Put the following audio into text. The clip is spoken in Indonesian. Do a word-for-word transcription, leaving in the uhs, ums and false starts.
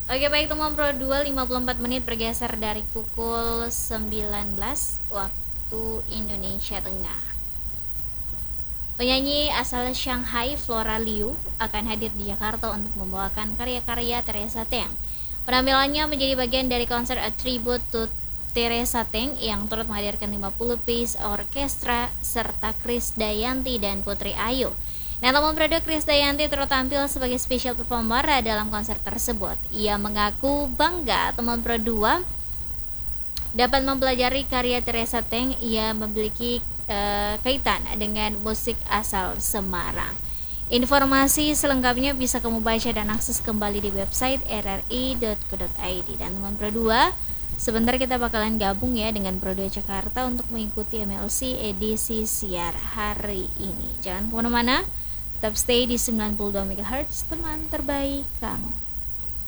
Oke baik teman Pro dua, lima puluh empat menit bergeser dari pukul sembilan belas waktu Indonesia Tengah. Penyanyi asal Shanghai Flora Liu akan hadir di Jakarta untuk membawakan karya-karya Teresa Teng. Penampilannya menjadi bagian dari konser A Tribute to Teresa Teng yang turut menghadirkan lima puluh piece orkestra serta Krisdayanti dan Putri Ayu. Nah, teman produk Krisdayanti turut tampil sebagai special performer dalam konser tersebut. Ia mengaku bangga teman Pro dua dapat mempelajari karya Teresa Teng. Ia memiliki uh, kaitan dengan musik asal Semarang. Informasi selengkapnya bisa kamu baca dan akses kembali di website r r i dot co dot i d. Dan teman Pro dua, sebentar kita bakalan gabung ya dengan Pro dua Jakarta untuk mengikuti M L C edisi siar hari ini. Jangan kemana-mana, tetap stay di sembilan puluh dua megahertz, teman terbaik kamu.